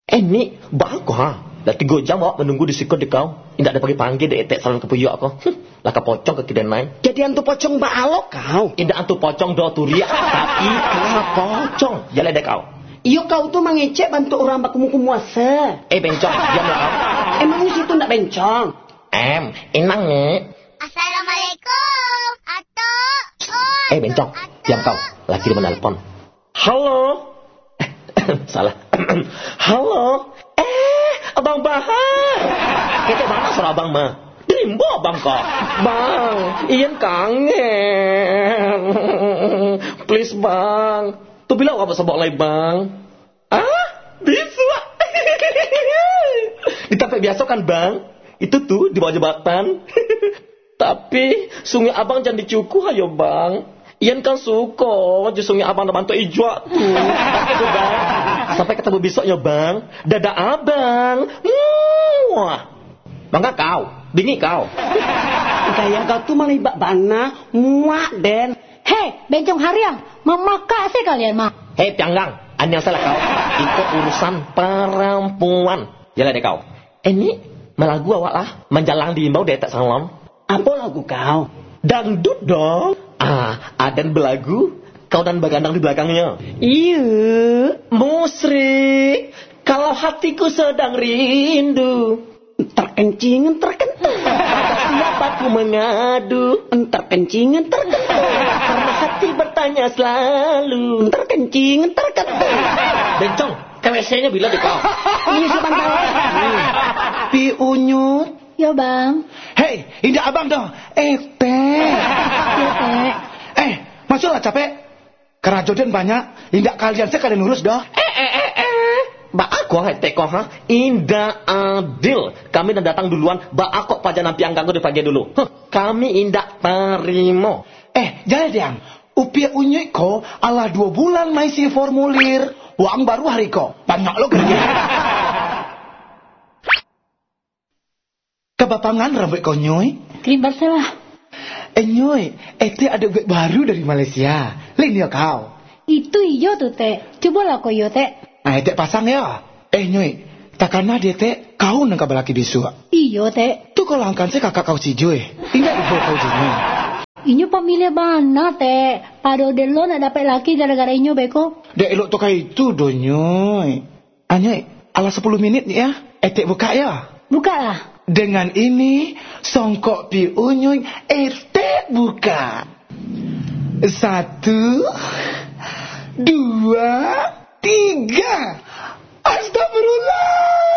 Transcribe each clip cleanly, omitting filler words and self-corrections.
Ini bang ha. Dah 3 jam awak menunggu di sikut di kau. Indak ada panggil dek etek salon kepuyuk aku. Lah ka pocong ke kidan lain. Jadi antu pocong balok kau. Indak antu pocong do turia, tapi ka pocong. Jalan dek kau. Iyo kau tuh mengecek bantu orang bakumu kumuasa. Bencong, diamlah kau. Emang di situ ndak bencong? Enang ni. Assalamualaikum. Atuk. Bencong, diam kau. Laki dia menelpon. Halo. Salah. Halo. Abang Bahar. Kita mana suara abang mah? Dimbo abang kok. Bang, Ian kangen. Please bang. Tu bilang apa sebab lain bang? Bisa. Di tempat biasa kan bang? Itu tuh di bawah jembatan. Tapi sungai abang jangan dicukuh ayo bang. Ian kan suka je sungai abang bantu ijwa tuh. Itu bang. Sampai ketemu besoknya bang. Dadah abang. Muah. Bangga kau. Dingin kau. Gaya kau tuh malah ibak bana. Muak den. Hei, bencong hariang, memakak sih kalian mah. Hei, Pianggang, yang salah kau. Itu urusan perempuan. Jalan deh kau. Ini melagu awak lah. Menjalang di imbau detek salon. Apa lagu kau? Dangdut dong. Adan belagu, kau dan bagandang di belakangnya. Iya, musrik. Kalau hatiku sedang rindu. Terkencing, terkentut. Siapa ku mengadu? Terkencing, terkentut. Karena hati bertanya selalu. Terkencing, terkentut. Bencong, KWC-nya bila di kau. Ini sebentar. Pi Unyut. Yo bang. Hei, indah abang dong. Teh. Yo teh. Masuklah capek. Kerajodan banyak. Indah kalian sekalian urus dah. Mbak aku teko ha. Indah adil. Kami dah datang duluan. Mbak aku pajangan pianggang di pagi dulu. Kami indah terima. Jangan diam. Upia unyik ko ala 2 bulan maisi formulir. Uang baru hari ko. Banyak lo kerja. Kebapangan rambut kau nyoy. Krim Barcelah. Nyoy, itu ada duit baru dari Malaysia. Lain dia kau. Itu iyo tuh teh. Coba lah kau yo teh. Teh pasang ya. Nyoy, takana dia teh kau nang kabalaki bisu. Iyo teh. Tu kalau angkan saya kakak kau si Joy. Ingat ibu kau jenuh. Inyo pamilya bana teh. Pado de lo nak dapat laki gara-gara inyo beko. Dek elok tu kayak itu do nyoy. Nyoy, ala 10 minit ya. Teh buka ya. Buka lah. Dengan ini songkok pi unyuy buka. 1, 2, 3. Astagfirullah.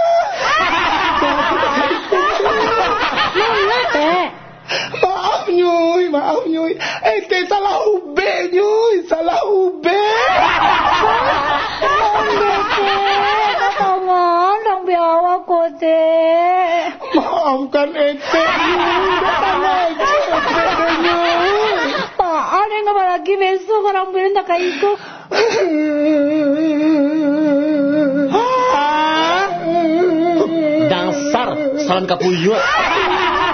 Mana teh? Maaf nyuy. Teh salah ube nyuy, salah ube. Tangan dong biawa ko teh. Maafkan ete Apaan yang gak lagi besok orang bilang tak kayak itu. Dasar salam kapuyuk.